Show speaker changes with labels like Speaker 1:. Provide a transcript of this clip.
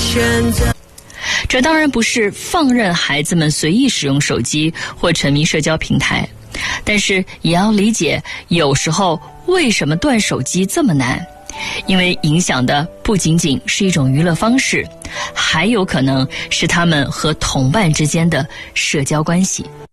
Speaker 1: 选择。
Speaker 2: 这当然不是放任孩子们随意使用手机或沉迷社交平台，但是也要理解有时候为什么断手机这么难，因为影响的不仅仅是一种娱乐方式，还有可能是他们和同伴之间的社交关系。